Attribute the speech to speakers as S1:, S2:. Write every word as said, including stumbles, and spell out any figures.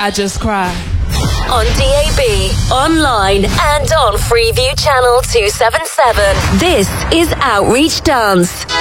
S1: I just cry.
S2: On D A B, online, and on Freeview Channel two seventy-seven. This is Outreach Dance.